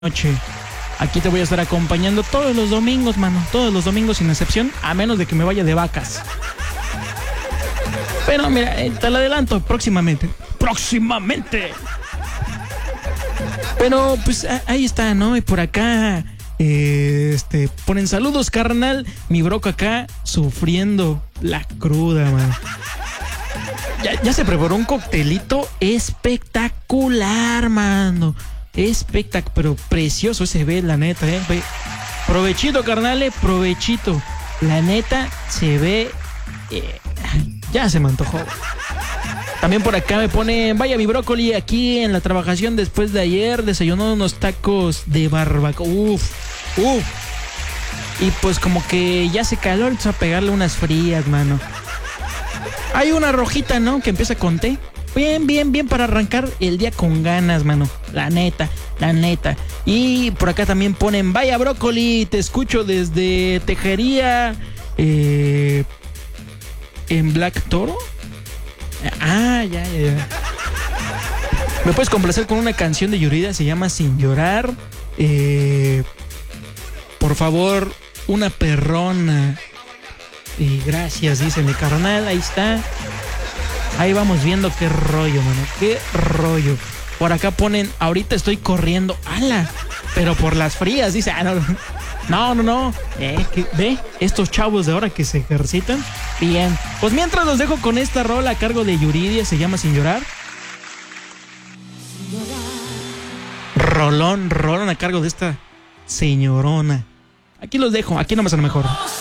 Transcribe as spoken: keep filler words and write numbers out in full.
noche. Aquí te voy a estar acompañando todos los domingos, mano. Todos los domingos sin excepción, a menos de que me vaya de vacas. Pero mira, te lo adelanto próximamente. ¡Próximamente! Pero pues ahí está, ¿no? Y por acá, eh, este, ponen saludos, carnal. Mi broco acá sufriendo la cruda, man. Ya, ya se preparó un coctelito espectacular, mano. Espectacular, pero precioso se ve, la neta, eh. Provechito, carnales, provechito. La neta se ve. Eh, ya se me antojó. También por acá me pone, vaya mi brócoli, aquí en la trabajación después de ayer desayunó unos tacos de barbacoa. Uf, uf. Y pues como que ya se caló, empezó a pegarle unas frías, mano. Hay una rojita, ¿no? Que empieza con T. Bien, bien, bien para arrancar el día con ganas, mano. La neta, la neta. Y por acá también ponen, vaya brócoli, te escucho desde Tejería, eh, en Black Toro. Ah, ya, ya, ya. ¿Me puedes complacer con una canción de Yuridia? Se llama Sin Llorar. Eh, por favor, una perrona. Y gracias, dice mi carnal. Ahí está. Ahí vamos viendo qué rollo, mano. Qué rollo. Por acá ponen, ahorita estoy corriendo. ¡Hala! Pero por las frías, dice. Ah, no, no, no. no. Eh, que, ve, estos chavos de ahora que se ejercitan. Bien. Pues mientras los dejo con esta rola a cargo de Yuridia, se llama Sin Llorar. Rolón, rolón a cargo de esta señorona. Aquí los dejo, aquí nomás a lo mejor.